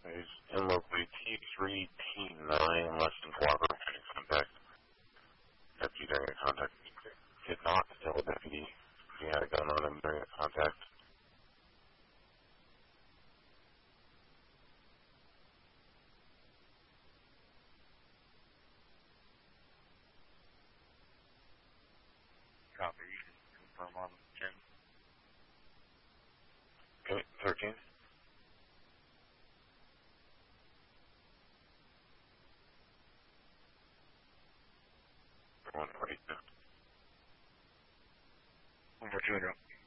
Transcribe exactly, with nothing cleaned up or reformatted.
Is in locally T three T nine less than cooperating contact. Deputy during a contact did not tell a deputy he had a gun on him during a contact. Copy. You can confirm on ten. Okay, thirteen. one forty-two. one four two zero.